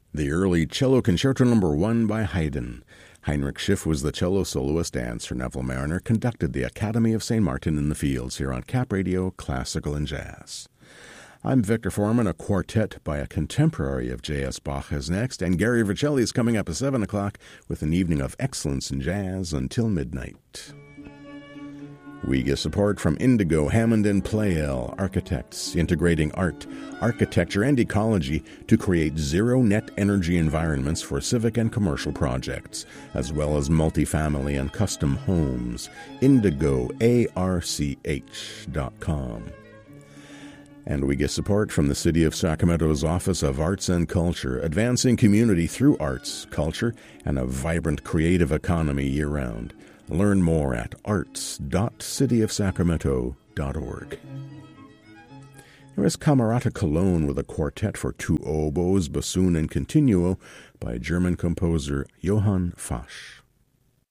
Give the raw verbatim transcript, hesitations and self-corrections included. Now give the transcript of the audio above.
The early Cello Concerto Number one by Haydn. Heinrich Schiff was the cello soloist, and Sir Neville Mariner conducted the Academy of Saint Martin in the Fields here on Cap Radio, Classical and Jazz. I'm Victor Foreman. A quartet by a contemporary of J S. Bach is next, and Gary Vercelli is coming up at seven o'clock with an evening of excellence in jazz until midnight. We get support from Indigo, Hammond and Pleyel, architects integrating art, architecture, and ecology to create zero-net energy environments for civic and commercial projects, as well as multifamily and custom homes. indigo arch dot com. And we get support from the City of Sacramento's Office of Arts and Culture, advancing community through arts, culture, and a vibrant creative economy year-round. Learn more at arts dot city of sacramento dot org. Here is Camerata Cologne with a quartet for two oboes, bassoon, and continuo by German composer Johann Fasch.